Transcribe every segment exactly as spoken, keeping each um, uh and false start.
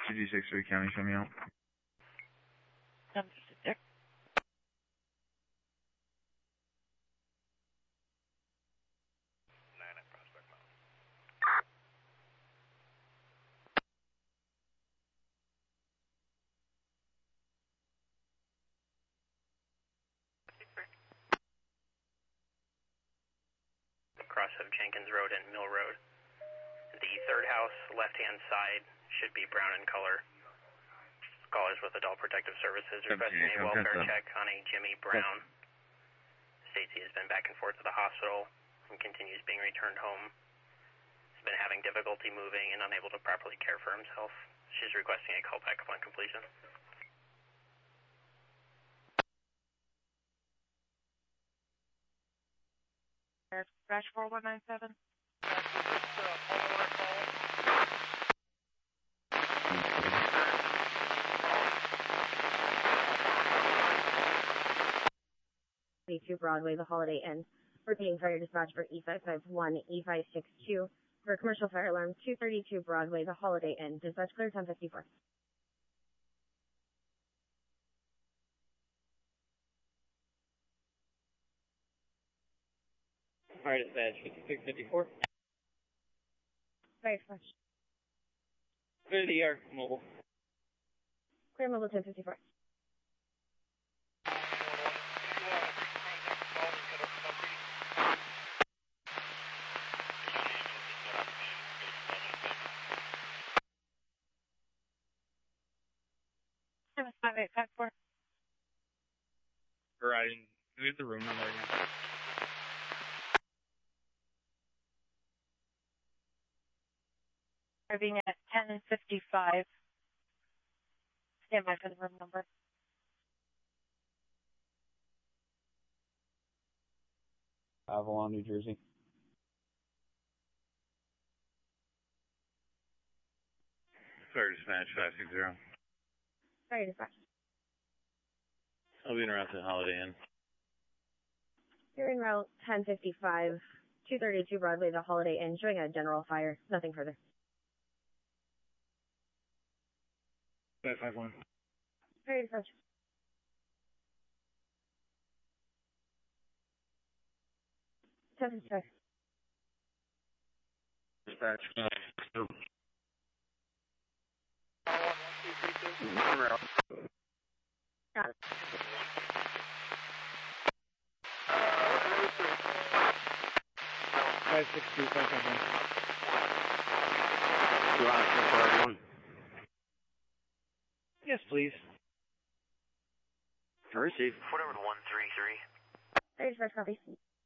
G D six three County, show me out. Um, there. Cross of Jenkins Road and Mill Road. The third house, left-hand side, should be brown in color. Callers with Adult Protective Services requesting a welfare check on a Jimmy Brown. States he has been back and forth to the hospital and continues being returned home. He's been having difficulty moving and unable to properly care for himself. She's requesting a call back upon completion. Crash four one nine seven. two Broadway, the Holiday Inn. Repeating fire dispatch for E five five one, E five six two. For commercial fire alarm, two thirty-two Broadway, the Holiday Inn. Dispatch clear ten fifty-four. Fire dispatch fifty-six fifty-four. Fire dispatch. Clear the yard, mobile. Clear mobile ten fifty-four. five eight five four. Verizon, can we have the room number again? Arriving at ten fifty-five. Stand by for the room number. Avalon, New Jersey. Fire dispatch five six zero. Fire dispatch. I'll be in around the Holiday Inn. You're in route ten fifty-five, two thirty-two Broadway, the Holiday Inn, showing a general fire. Nothing further. five five one. Fire dispatch. ten fifty-five. Dispatch. Uh, Got it. five six two, five five one. You want to for everyone? Yes, please. Receive. Whatever the one three three. Fire dispatch copy.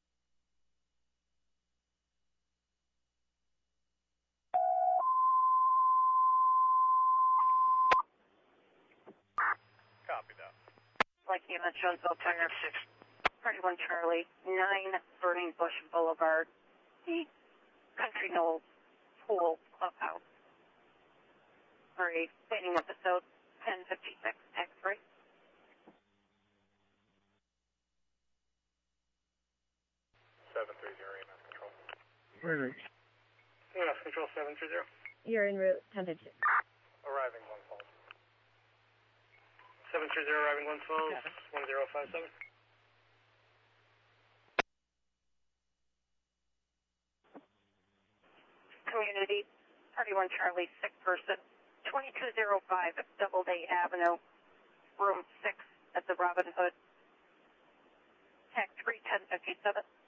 Copy that. Like you mentioned, Jonesville Fire six thirty-one Charlie, nine Burning Bush Boulevard, the Country Knolls Pool Clubhouse. For a planning episode ten fifty-six X-ray. seven three zero, E M S Control. Right. E M S Control seven three zero. You're en route ten fifty-six. Arriving one twelve. seven three zero, arriving one twelve, one zero five seven. Community, thirty-one Charlie, sick person, twenty-two oh five Doubleday Avenue, room six at the Robin Hood. Tag three ten fifty-seven.